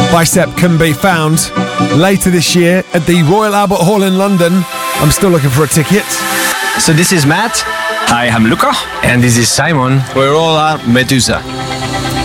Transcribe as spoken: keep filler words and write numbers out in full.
Bicep can be found later this year at the Royal Albert Hall in London. I'm still looking for a ticket. So this is Matt. Hi, I'm Luca. And this is Simon. We're all at Medusa.